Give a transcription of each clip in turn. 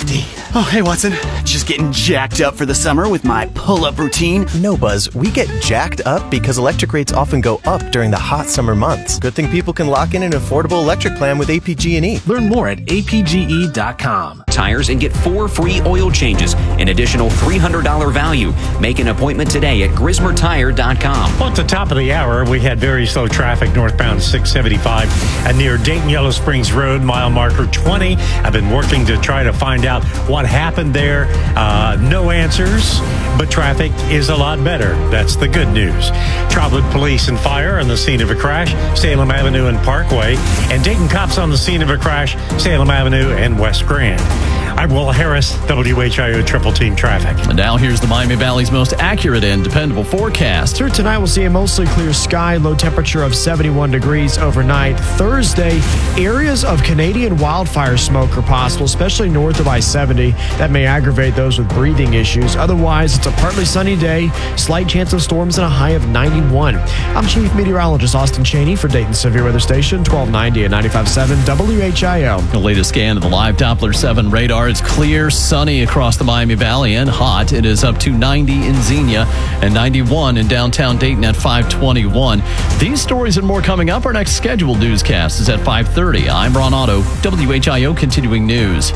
nifty. Oh, hey, Watson. Just getting jacked up for the summer with my pull-up routine. No, Buzz. We get jacked up because electric rates often go up during the hot summer months. Good thing people can lock in an affordable electric plan with APG&E. Learn more at apge.com. Tires and get 4 free oil changes, an additional $300 value. Make an appointment today at GrismerTire.com. Well, at the top of the hour, we had very slow traffic northbound 675 and near Dayton Yellow Springs Road, mile marker 20. I've been working to try to find out what happened there. No answers, but traffic is a lot better. That's the good news. Trotwood Police and Fire on the scene of a crash, Salem Avenue and Parkway, and Dayton cops on the scene of a crash, Salem Avenue and West Grand. I'm Will Harris, WHIO Triple Team Traffic. And now here's the Miami Valley's most accurate and dependable forecast. Through tonight, we'll see a mostly clear sky, low temperature of 71 degrees overnight. Thursday, areas of Canadian wildfire smoke are possible, especially north of I-70. That may aggravate those with breathing issues. Otherwise, it's a partly sunny day, slight chance of storms, and a high of 91. I'm Chief Meteorologist Austin Cheney for Dayton Severe Weather Station, 1290 and 95.7 WHIO. The latest scan of the live Doppler 7 radar. It's clear, sunny across the Miami Valley and hot. It is up to 90 in Xenia and 91 in downtown Dayton at 521. These stories and more coming up. Our next scheduled newscast is at 5:30. I'm Ron Otto, WHIO Continuing News.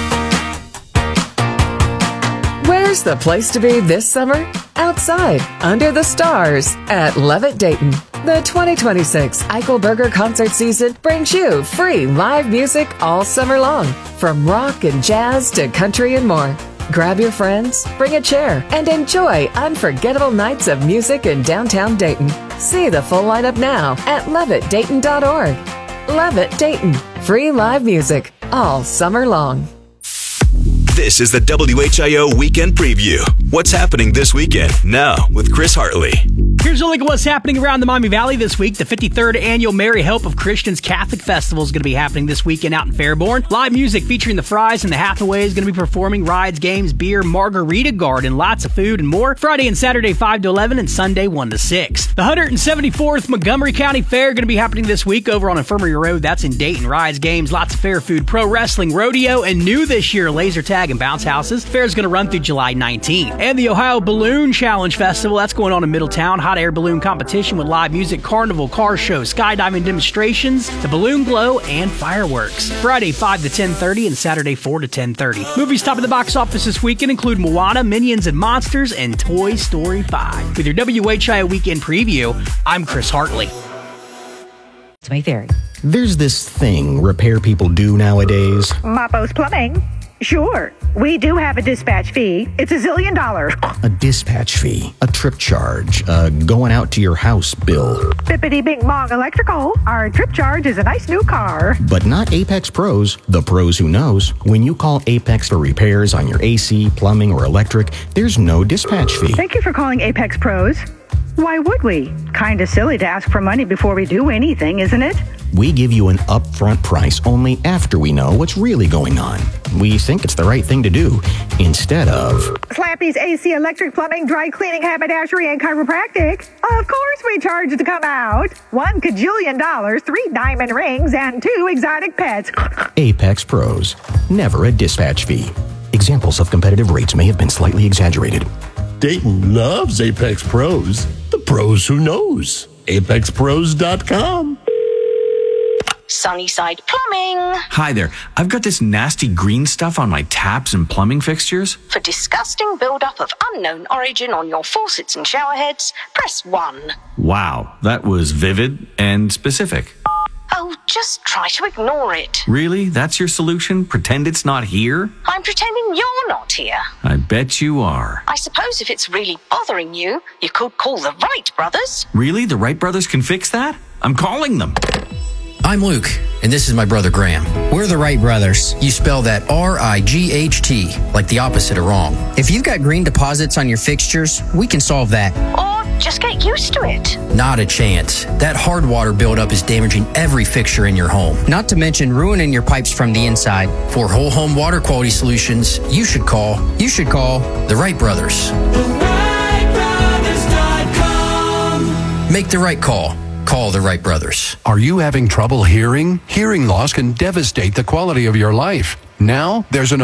Where's the place to be this summer? Outside, under the stars, at Levitt Dayton. The 2026 Eichelberger concert season brings you free live music all summer long, from rock and jazz to country and more. Grab your friends, bring a chair, and enjoy unforgettable nights of music in downtown Dayton. See the full lineup now at levittdayton.org. Levitt Dayton. Free live music all summer long. This is the WHIO Weekend Preview. What's happening this weekend? Now with Chris Hartley. Here's a look at what's happening around the Miami Valley this week. The 53rd Annual Mary Help of Christians Catholic Festival is going to be happening this weekend out in Fairborn. Live music featuring the Fries and the Hathaway is going to be performing. Rides, games, beer, margarita garden, lots of food and more. Friday and Saturday 5 to 11 and Sunday 1 to 6. The 174th Montgomery County Fair going to be happening this week over on Infirmary Road. That's in Dayton. Rides, games, lots of fair food, pro wrestling, rodeo, and new this year, laser tag and bounce houses. Fair is going to run through July 19th. And the Ohio Balloon Challenge Festival, that's going on in Middletown. Hot air balloon competition with live music, carnival, car show, skydiving demonstrations, the balloon glow, and fireworks. Friday 5 to 10:30 and Saturday 4 to 10:30. Movies top of the box office this weekend include Moana, Minions and Monsters, and Toy Story 5. With your WHIO Weekend Preview, I'm Chris Hartley. It's my theory. There's this thing repair people do nowadays. Mapo's Plumbing. Sure, we do have a dispatch fee. It's $1 zillion. A dispatch fee, a trip charge, going out to your house bill. Bippity Bing Bong Electrical. Our trip charge is a nice new car. But not Apex Pros, the pros who knows. When you call Apex for repairs on your AC, plumbing, or electric, there's no dispatch fee. Thank you for calling Apex Pros. Why would we? Kinda silly to ask for money before we do anything, isn't it? We give you an upfront price only after we know what's really going on. We think it's the right thing to do, instead of Slappy's AC, electric, plumbing, dry cleaning, haberdashery, and chiropractic. Of course we charge to come out. $1 kajillion, 3 diamond rings, and 2 exotic pets. Apex Pros. Never a dispatch fee. Examples of competitive rates may have been slightly exaggerated. Dayton loves Apex Pros. The pros who knows. ApexPros.com. Sunnyside Plumbing. Hi there. I've got this nasty green stuff on my taps and plumbing fixtures. For disgusting buildup of unknown origin on your faucets and shower heads, press 1. Wow, that was vivid and specific. Oh, just try to ignore it. Really? That's your solution? Pretend it's not here? I'm pretending you're not here. I bet you are. I suppose if it's really bothering you, you could call the Wright brothers. Really? The Wright brothers can fix that? I'm calling them. I'm Luke, and this is my brother Graham. We're the Wright brothers. You spell that R-I-G-H-T, like the opposite of wrong. If you've got green deposits on your fixtures, we can solve that. Or just get used to it. Not a chance. That hard water buildup is damaging every fixture in your home. Not to mention ruining your pipes from the inside. For whole home water quality solutions, you should call the Wright brothers. TheWrightBrothers.com. Make the right call. Call the Wright brothers. Are you having trouble hearing? Hearing loss can devastate the quality of your life. Now, there's an